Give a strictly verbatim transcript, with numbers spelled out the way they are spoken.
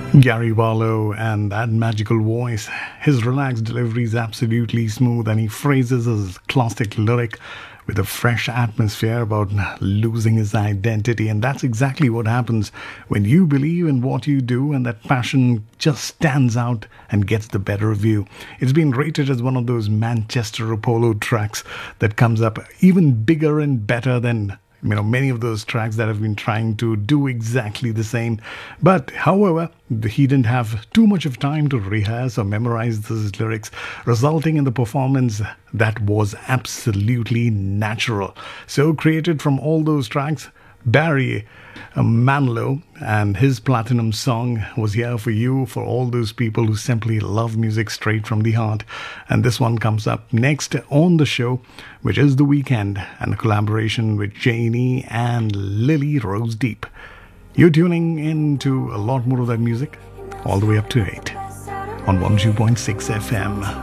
Gary Barlow and that magical voice. His relaxed delivery is absolutely smooth and he phrases his classic lyric with a fresh atmosphere about losing his identity. And that's exactly what happens when you believe in what you do and that passion just stands out and gets the better of you. It's been rated as one of those Manchester Apollo tracks that comes up even bigger and better than you know many of those tracks that have been trying to do exactly the same. But however, he didn't have too much of time to rehearse or memorize those lyrics, resulting in the performance that was absolutely natural. So created from all those tracks, Barry Manilow and his platinum song was here for you, for all those people who simply love music straight from the heart. And this one comes up next on the show, which is The Weeknd and a collaboration with Janie and Lily Rose Deep. You're tuning into a lot more of that music all the way up to eight on one oh two point six F M.